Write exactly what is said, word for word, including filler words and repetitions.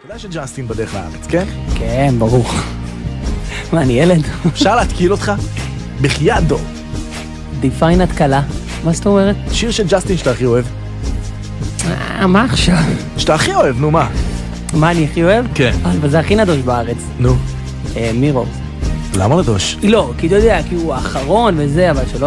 אתה יודע שג'סטין בדרך לארץ, כן? כן, ברור. מה, אני ילד? אפשר להתקיל אותך? בחייאת דור. דיפיין התקלה. מה זאת אומרת? שיר של ג'סטין שאתה הכי אוהב. אה, מה עכשיו? שאתה הכי אוהב, נו מה? מה אני הכי אוהב? כן. אבל זה הכי נדוש בארץ. נו. מירו. למה נדוש? לא, כי אתה יודע, כי הוא האחרון וזה, אבל שלא